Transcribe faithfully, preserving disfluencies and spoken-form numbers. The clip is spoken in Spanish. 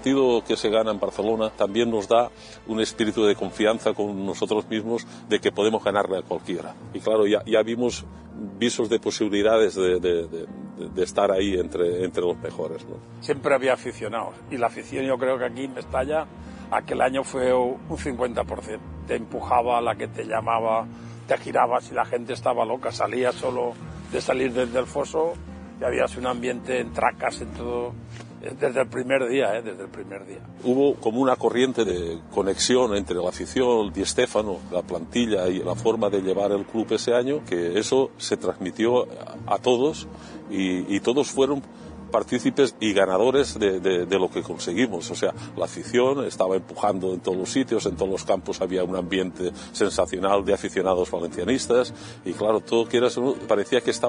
partido que se gana en Barcelona también nos da un espíritu de confianza con nosotros mismos de que podemos ganarle a cualquiera. Y claro, ya, ya vimos visos de posibilidades de, de, de, de estar ahí entre, entre los mejores, ¿no? Siempre había aficionados y la afición, yo creo que aquí en Mestalla aquel año fue un cincuenta por ciento. Te empujaba, la que te llamaba, te girabas y la gente estaba loca. Salías solo de salir desde el foso y había un ambiente en tracas, en todo, desde el primer día, ¿eh? desde el primer día. Hubo como una corriente de conexión entre la afición, Di Stéfano, la plantilla y la forma de llevar el club ese año, que eso se transmitió a todos y, y todos fueron partícipes y ganadores de, de, de lo que conseguimos. O sea, la afición estaba empujando en todos los sitios, en todos los campos había un ambiente sensacional de aficionados valencianistas y claro, todo quieras, parecía que estaba